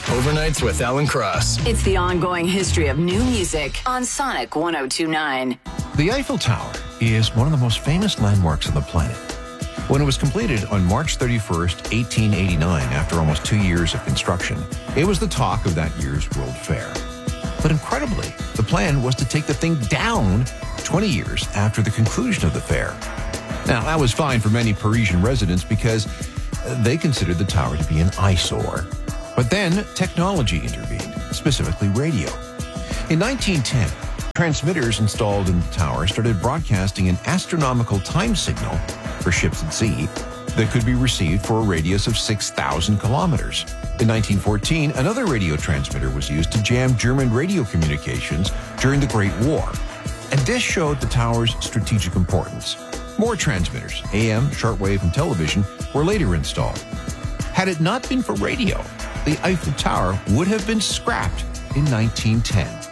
Overnights with Alan Cross. It's the ongoing history of new music on Sonic 102.9. The Eiffel Tower is one of the most famous landmarks on the planet. When it was completed on March 31st, 1889, after almost 2 years of construction, it was the talk of that year's World Fair. But incredibly, the plan was to take the thing down 20 years after the conclusion of the fair. Now, that was fine for many Parisian residents because they considered the tower to be an eyesore. But then technology intervened, specifically radio. In 1910, transmitters installed in the tower started broadcasting an astronomical time signal for ships at sea that could be received for a radius of 6,000 kilometers. In 1914, another radio transmitter was used to jam German radio communications during the Great War. And this showed the tower's strategic importance. More transmitters, AM, shortwave, and television, were later installed. Had it not been for radio, the Eiffel Tower would have been scrapped in 1910.